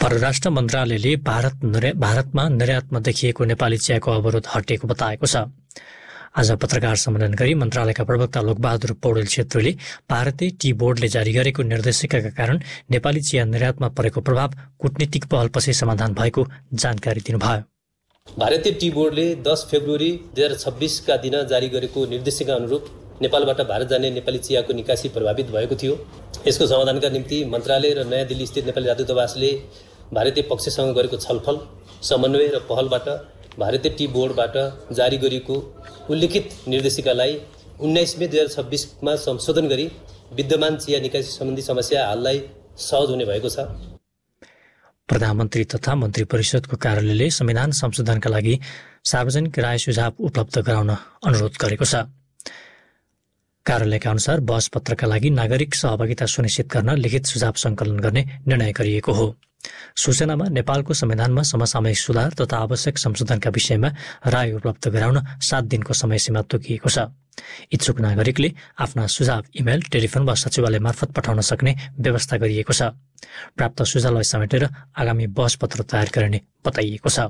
परराष्ट्र मन्त्रालयले भारतमा निर्यातमा देखिएको नेपाली चियाको अवरोध हटेको बताएको छ। आज पत्रकार सम्मेलन गरी मन्त्रालयका प्रवक्ता लोकबहादुर पौडेल छेत्रीले भारतीय टी बोर्डले जारी गरेको निर्देशिकाका कारण नेपाली चिया निर्यातमा परेको प्रभाव कूटनीतिक पहलपछि समाधान भएको जानकारी दिनुभयो। भारतीय टी बोर्डले 10 फेब्रुअरी 2026 का दिन जारी गरेको निर्देशिका अनुरूप नेपालबाट भारत जाने नेपाली चियाको निकासी प्रभावित भएको थियो। यसको समाधानका निम्ति मन्त्रालय र नयाँ दिल्ली स्थित नेपाली राजदूतावासले भारतीय पक्षसँग गरेको छलफल, समन्वय र पहलबाट भारतीय टी बोर्डबाट जारी गरिएको उल्लिखित निर्देशिकालाई 19 मे 2026 मा संशोधन गरी विद्यमान चिया निकासी सम्बन्धी समस्या हललाई सहज हुने भएको छ। प्रधानमन्त्री तथा मन्त्री परिषदको कार्यालयले संविधान संशोधनका लागि सार्वजनिक राय सुझाव उपलब्ध गराउन अनुरोध गरेको छ। कार्यालयका अनुसार बहस पत्रका लागि नागरिक सहभागिता सुनिश्चित गर्न लिखित सुझाव सङ्कलन गर्ने निर्णय गरिएको हो। सूचनामा नेपालको संविधानमा समसामयिक सुधार तथा आवश्यक संशोधनका विषयमा राय उपलब्ध गराउन 7 दिनको समय सीमा तोकिएको छ। इच्छुक नागरिकले आफ्ना सुझाव इमेल, टेलिफोन वा सचिवालय मार्फत पठाउन सक्ने व्यवस्था गरिएको छ। प्राप्त सुझावलाई समेटेर आगामी बहस पत्र तयार गरिने बताइएको छ।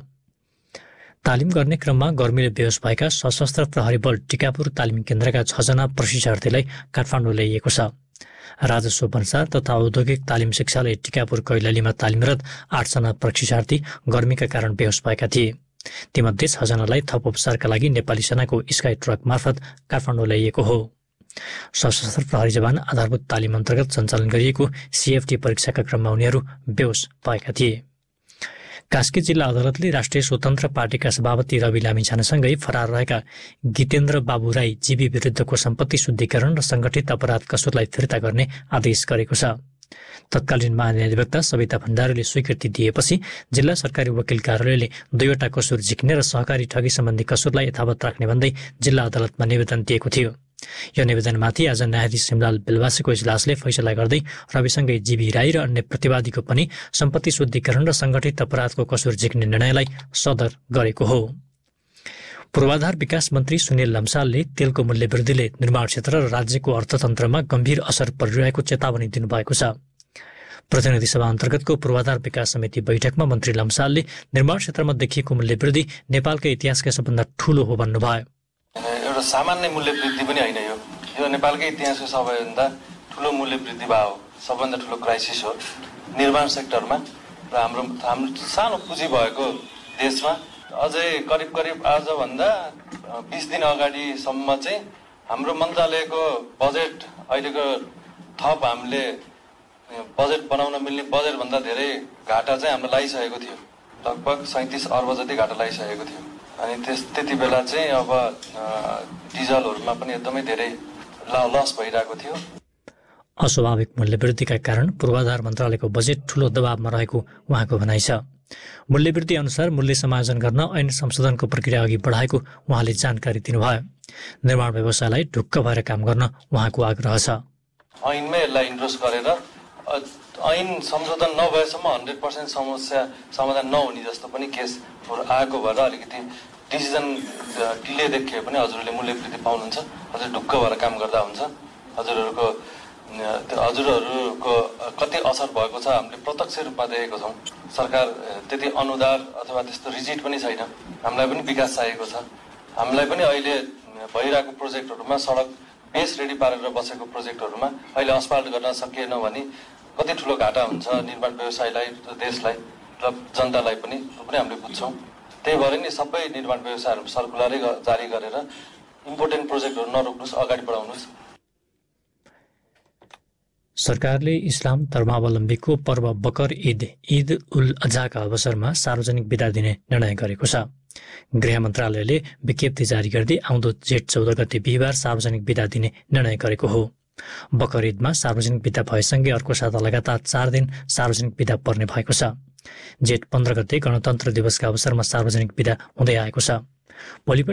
तालिम गर्ने क्रममा गर्मीले बेहोस भएका सशस्त्र प्रहरी बल टिकापुर तालिम केन्द्रका 6 जना प्रशिक्षार्थीलाई काठमाडौँ ल्याइएको छ। राजस्व भन्सार तथा औद्योगिक तालिम शिक्षालय टिकापुर कैलालीमा तालिमरत 8 जना प्रशिक्षार्थी गर्मीका कारण बेहोस भएका थिए। तीमध्ये 6 जनालाई थप उपचारका लागि नेपाली सेनाको स्काई ट्रक मार्फत काठमाडौँ ल्याइएको हो। सशस्त्र प्रहरी जवान आधारभूत तालिम अन्तर्गत सञ्चालन गरिएको सीएफटी परीक्षाका क्रममा उनीहरू बेहोस भएका थिए। कास्की जिल्ला अदालतले राष्ट्रिय स्वतन्त्र पार्टीका सभापति रवि लामिछानेसँगै फरार रहेका गीतेन्द्र बाबु राई जीवी विरुद्धको सम्पत्ति शुद्धिकरण र संगठित अपराध कसुरलाई फिर्ता गर्ने आदेश गरेको छ। तत्कालीन महाधिवक्ता सविता भण्डारीले स्वीकृति दिएपछि जिल्ला सरकारी वकिल कार्यालयले 2वटा कसुर झिक्ने र सहकारी ठगी सम्बन्धी कसुरलाई यथावत राख्ने भन्दै जिल्ला अदालतमा निवेदन दिएको थियो। यो निवेदनमाथि आज न्यायाधीश सिमलाल बेलवासीको इजलासले फैसला गर्दै रविसँगै जीवी राई र अन्य प्रतिवादीको पनि सम्पत्ति शुद्धिकरण र संगठित अपराधको कसुर झिक्ने निर्णयलाई सदर गरेको हो। पूर्वाधार विकास मन्त्री सुनिल लम्सालले तेलको मूल्य वृद्धिले निर्माण क्षेत्र र राज्यको अर्थतन्त्रमा गम्भीर असर परिरहेको चेतावनी दिनुभएको छ। प्रतिनिधि सभा अन्तर्गतको पूर्वाधार विकास समिति बैठकमा मन्त्री लम्सालले निर्माण क्षेत्रमा देखिएको मूल्य वृद्धि नेपालकै इतिहासकै सबभन्दा ठूलो हो भन्नुभयो। एउटा सामान्य मूल्य वृद्धि पनि होइन, यो नेपालकै इतिहासको सबैभन्दा ठुलो मूल्य वृद्धि भयो, सबभन्दा ठुलो क्राइसिस हो निर्माण सेक्टरमा। र हाम्रो सानो पुँजी भएको देशमा अझै करिब आजभन्दा 20 दिन अगाडिसम्म चाहिँ हाम्रो मन्त्रालयको बजेट अहिलेको थप हामीले बजेट बनाउन मिल्ने बजेटभन्दा धेरै घाटा चाहिँ हाम्रो लागिसकेको थियो। लगभग 37 अर्ब जति घाटा लागिसकेको थियो। अनि त्यति बेला चाहिँ अब डिजलहरूमा पनि एकदमै धेरै लस भइरहेको थियो। अस्वाभाविक मूल्यवृद्धिका कारण पूर्वाधार मन्त्रालयको बजेट ठूलो दबावमा रहेको उहाँको भनाइ छ। मूल्यवृद्धि अनुसार मूल्य समायोजन गर्न ऐन संशोधनको प्रक्रिया अघि बढाएको उहाँले जानकारी दिनुभयो। निर्माण व्यवसायलाई ढुक्क भएर काम गर्न उहाँको आग्रह छ। ऐनमै यसलाई इन्ट्रोड्युस गरेर ऐन संशोधन नभएसम्म 100% समस्या समाधान नहुने जस्तो पनि केस आएको भएर अलिकति डिसिजन डिले देखिए पनि हजुरहरूले मूल्य वृद्धि पाउनुहुन्छ। हजुर ढुक्क भएर काम गर्दा हुन्छ। हजुरहरूको कति असर भएको छ हामीले प्रत्यक्ष रूपमा देखेको छौँ। सरकार त्यति अनुदार अथवा त्यस्तो रिजिड पनि छैन। हामीलाई पनि विकास चाहिएको छ। हामीलाई पनि अहिले भइरहेको प्रोजेक्टहरूमा सडक बेस रेडी पारेर बसेको प्रोजेक्टहरूमा अहिले अस्फाल्ट गर्न सकिएन भने कति ठुलो घाटा हुन्छ निर्माण व्यवसायलाई, देशलाई र जनतालाई पनि हामीले बुझ्छौँ। त्यही भएर नि सबै निर्माण व्यवसायहरू सर्कुलरै जारी गरेर इम्पोर्टेन्ट प्रोजेक्टहरू नरोक्नुहोस्, अगाडि बढाउनुहोस्। सरकारले इस्लाम धर्मावलम्बीको पर्व बकर ईद उल अजहाका अवसरमा सार्वजनिक बिदा दिने निर्णय गरेको छ। गृह मन्त्रालयले विज्ञप्ति जारी गर्दै आउँदो जेठ 14 गते बिहिबार सार्वजनिक बिदा दिने निर्णय गरेको हो। बकर ईदमा सार्वजनिक बिदा भएसँगै अर्को साता लगातार 4 दिन सार्वजनिक बिदा पर्ने भएको छ। जेठ 15 गते गणतन्त्र दिवसका अवसरमा सार्वजनिक बिदा हुँदै आएको छ। भोलिपल्ट